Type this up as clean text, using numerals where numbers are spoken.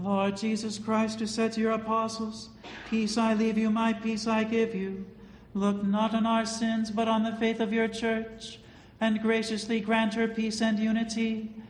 Lord Jesus Christ, who said to your apostles, "Peace I leave you, my peace I give you," look not on our sins, but on the faith of your church, and graciously grant her peace and unity,